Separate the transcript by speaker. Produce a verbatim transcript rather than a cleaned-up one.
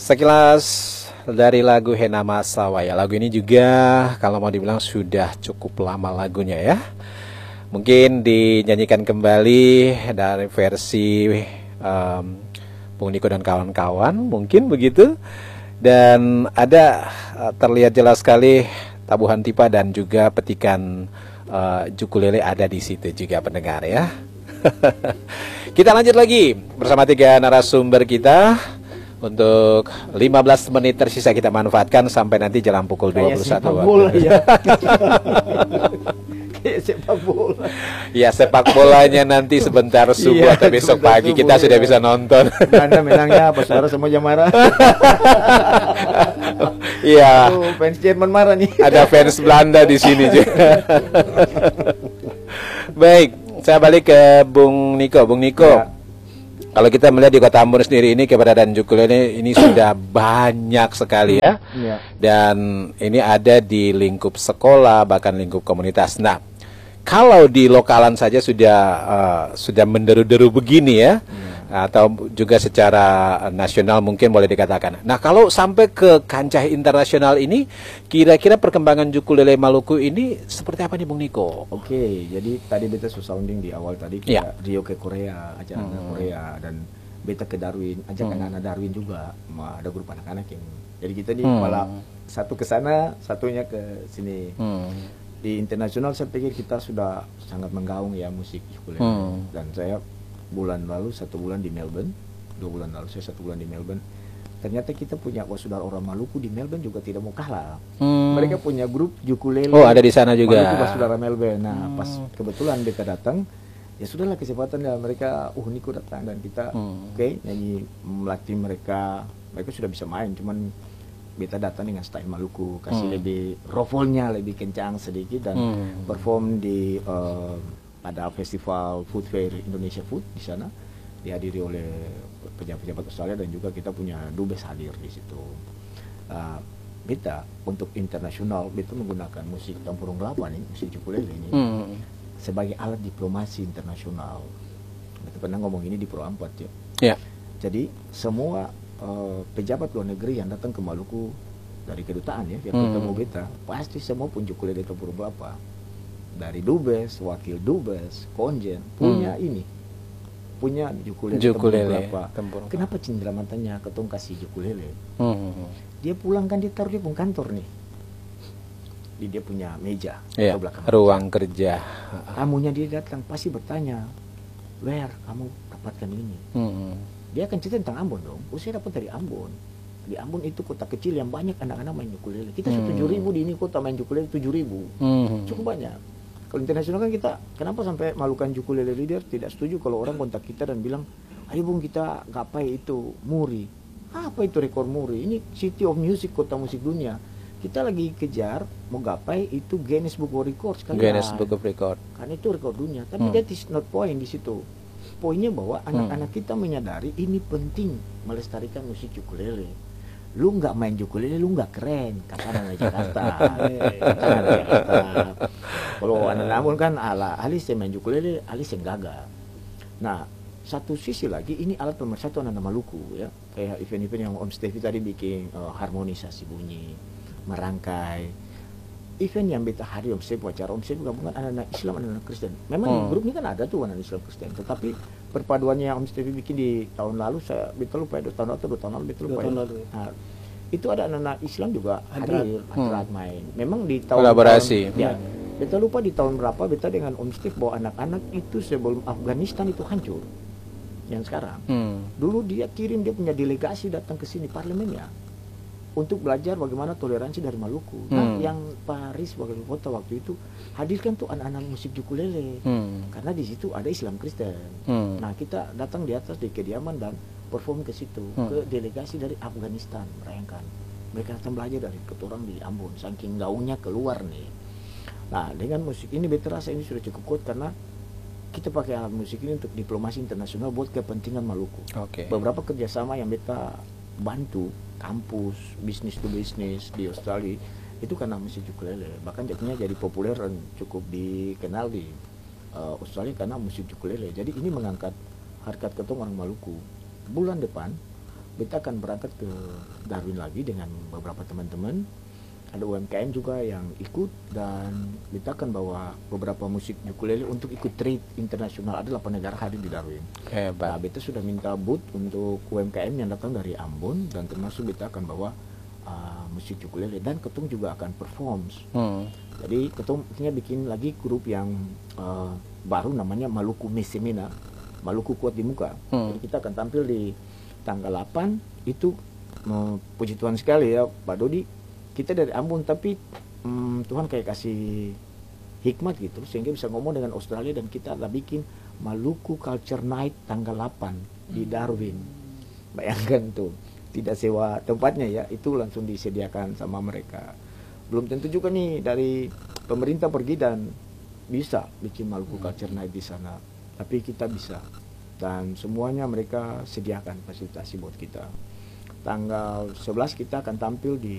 Speaker 1: Sekilas dari lagu Henama Sawaya. Lagu ini juga kalau mau dibilang sudah cukup lama lagunya ya. Mungkin dinyanyikan kembali dari versi um, Bung Niko dan kawan-kawan, mungkin begitu. Dan ada uh, terlihat jelas sekali tabuhan tipa dan juga petikan uh, ukulele ada di situ juga pendengar ya. Kita lanjut lagi bersama tiga narasumber kita. Untuk lima belas menit tersisa kita manfaatkan sampai nanti jelang pukul dua puluh satu waktu.
Speaker 2: Ya. Kayak sepak bola.
Speaker 1: Ya, sepak bolanya nanti sebentar subuh
Speaker 2: Iya,
Speaker 1: atau besok
Speaker 2: sebentar
Speaker 1: pagi
Speaker 2: subuh,
Speaker 1: kita sudah
Speaker 2: ya.
Speaker 1: bisa nonton.
Speaker 2: Mana menangnya apa saudara semua yang marah.
Speaker 1: Iya.
Speaker 2: Oh, fans Jerman marah nih.
Speaker 1: Ada fans Belanda di sini juga. Baik, saya balik ke Bung Niko. Bung Niko.
Speaker 2: Ya.
Speaker 1: Kalau kita melihat di Kota Ambon sendiri ini keberadaan ukulele ini sudah banyak sekali ya.
Speaker 2: Ya.
Speaker 1: Dan ini ada di lingkup sekolah bahkan lingkup komunitas. Nah, kalau di lokalan saja sudah uh, sudah menderu-deru begini ya. Hmm. Atau juga secara nasional mungkin boleh dikatakan. Nah, kalau sampai ke kancah internasional ini, kira-kira perkembangan ukulele Maluku ini seperti apa nih Bung Niko?
Speaker 2: Oke, jadi tadi beta su sounding di awal tadi kita
Speaker 1: Ya.
Speaker 2: Rio ke Korea, ajak
Speaker 1: Hmm.
Speaker 2: anak Korea, dan beta ke Darwin, ajak
Speaker 1: Hmm.
Speaker 2: anak-anak Darwin juga. Ma, ada grup anak-anak yang jadi kita nih
Speaker 1: Hmm.
Speaker 2: malah satu ke sana, satunya ke sini.
Speaker 1: Hmm.
Speaker 2: Di internasional saya pikir kita sudah sangat menggaung ya musik ukulele.
Speaker 1: Hmm.
Speaker 2: Dan saya bulan lalu satu bulan di Melbourne, dua bulan lalu saya satu bulan di Melbourne. Ternyata kita punya saudara orang Maluku di Melbourne juga tidak mau kalah.
Speaker 1: Hmm.
Speaker 2: Mereka punya grup ukulele.
Speaker 1: Oh, ada di sana juga.
Speaker 2: Maluku saudara Melbourne. Nah,
Speaker 1: Hmm.
Speaker 2: pas kebetulan beta datang, ya sudahlah kesempatan ya mereka, uh Niko datang dan kita
Speaker 1: Hmm.
Speaker 2: oke okay, nyanyi melatih mereka. Mereka sudah bisa main, cuman beta datang dengan style Maluku, kasih
Speaker 1: Hmm.
Speaker 2: lebih ruffle-nya lebih kencang sedikit dan
Speaker 1: Hmm.
Speaker 2: perform di uh, pada festival Food Fair Indonesia Food di sana, dihadiri oleh pejabat-pejabat Australia dan juga kita punya dubes hadir di situ. Uh, beta untuk internasional beta menggunakan musik Tempurung Kelapa nih, musik ukulele ini
Speaker 1: Hmm.
Speaker 2: sebagai alat diplomasi internasional. Beta pernah ngomong ini di Pro empat ya.
Speaker 1: Ya.
Speaker 2: Jadi semua uh, pejabat luar negeri yang datang ke Maluku dari kedutaan ya, yang
Speaker 1: Hmm.
Speaker 2: ketemu beta, pasti semua pun ukulele Tempurung Kelapa. Dari dubes, wakil dubes, konjen punya
Speaker 1: Hmm.
Speaker 2: ini, punya ukulele.
Speaker 1: Ukulele,
Speaker 2: Tempurung
Speaker 1: Tempurung
Speaker 2: Kelapa. Kenapa cindera matanya ketong kasih ukulele?
Speaker 1: Hmm.
Speaker 2: Dia pulang kan dia taruh dia pun kantor nih, di dia punya meja
Speaker 1: Ya,
Speaker 2: atau belakang
Speaker 1: ruang kerja.
Speaker 2: tamunya dia datang pasti bertanya, where kamu dapatkan ini?
Speaker 1: Hmm.
Speaker 2: Dia akan cerita tentang Ambon dong. Oh, saya dapat dari Ambon. Di Ambon itu kota kecil yang banyak anak-anak main ukulele. Kita
Speaker 1: Hmm.
Speaker 2: tujuh ribu di ini kota main ukulele tujuh ribu,
Speaker 1: Hmm.
Speaker 2: cukup banyak. Kalau internasional kan kita, kenapa sampai Malukan ukulele leader tidak setuju kalau orang kontak kita dan bilang, ayo Bung kita gapai itu Muri. Apa itu rekor Muri? Ini City of Music, kota musik dunia. Kita lagi kejar mau gapai itu Guinness Book of Records kalian.
Speaker 1: Guinness Book of Record.
Speaker 2: Karena itu rekor dunia. Tapi
Speaker 1: Hmm.
Speaker 2: that is not point di situ. Poinnya bahwa anak-anak kita menyadari ini penting melestarikan musik ukulele. Lu nggak main ukulele, lu nggak keren, kata anak Jakarta. Kata anak Jakarta. Kalau anak Ambon kan ala alis yang main ukulele, alis yang gagah. Nah, satu sisi lagi ini alat pemersatu anak Maluku ya. Kayak event-event yang Om Stevi tadi bikin uh, harmonisasi bunyi, merangkai. Event yang beta hari Om Stevi, acara Om Stevi gabungan anak-anak Islam, anak-anak Kristen. Memang
Speaker 1: Hmm.
Speaker 2: grup ini kan ada tuh anak Islam Kristen, tetapi perpaduannya yang Om Stevi bikin di tahun lalu, saya beta lupa ya, dua tahun lalu atau dua tahun lalu, beta lupa
Speaker 3: Dua
Speaker 2: ya.
Speaker 3: tahun lalu.
Speaker 2: Nah, itu ada anak-anak Islam juga
Speaker 3: Hadrat.
Speaker 2: hadir, hadrat main. Memang di tahun
Speaker 1: Kolaborasi.
Speaker 2: tahun- ya, beta lupa di tahun berapa beta dengan Om Steve bahwa anak-anak itu sebelum Afghanistan itu hancur. Yang sekarang.
Speaker 1: Hmm.
Speaker 2: Dulu dia kirim dia punya delegasi datang ke sini parlemennya untuk belajar bagaimana toleransi dari Maluku. Nah,
Speaker 1: Hmm.
Speaker 2: yang Paris wakil kota waktu itu hadirkan tuh anak-anak musik ukulele.
Speaker 1: Hmm.
Speaker 2: Karena di situ ada Islam Kristen.
Speaker 1: Hmm.
Speaker 2: Nah, kita datang di atas di kediaman dan perform ke situ,
Speaker 1: Hmm.
Speaker 2: ke delegasi dari Afghanistan merayakan. Mereka datang belajar dari keturang di Ambon, saking gaungnya keluar nih. Nah, dengan musik ini beta rasa ini sudah cukup kuat karena kita pakai alat musik ini untuk diplomasi internasional buat kepentingan Maluku.
Speaker 1: Oke.
Speaker 2: Beberapa kerjasama yang beta bantu, kampus, bisnis to bisnis di Australia, itu karena musik ukulele. Bahkan jadinya jadi populer dan cukup dikenal di uh, Australia karena musik ukulele. Jadi ini mengangkat harkat ketong orang Maluku. Bulan depan kita akan berangkat ke Darwin lagi dengan beberapa teman-teman. Ada U M K M juga yang ikut, dan kita akan bawa beberapa musik ukulele untuk ikut trade internasional. Ada delapan negara hadir di Darwin.
Speaker 1: Hebat.
Speaker 2: Nah, beta sudah minta booth untuk U M K M yang datang dari Ambon, dan termasuk kita akan bawa uh, musik ukulele, dan Ketung juga akan performs. Hmm. Jadi Ketung punya bikin lagi grup yang uh, baru namanya Maluku Mesemena, Maluku Kuat di Muka. Hmm. Jadi kita akan tampil di tanggal delapan itu. uh, Puji Tuhan sekali ya Pak Dodi, kita dari Ambon tapi um, Tuhan kayak kasih hikmat gitu sehingga bisa ngomong dengan Australia, dan kita lah bikin Maluku Culture Night tanggal delapan di Darwin. Bayangkan tuh, tidak sewa tempatnya ya, itu langsung disediakan sama mereka. Belum tentu juga nih dari pemerintah pergi dan bisa bikin Maluku Culture Night di sana, tapi kita bisa, dan semuanya mereka sediakan fasilitasi buat kita. Tanggal sebelas kita akan tampil di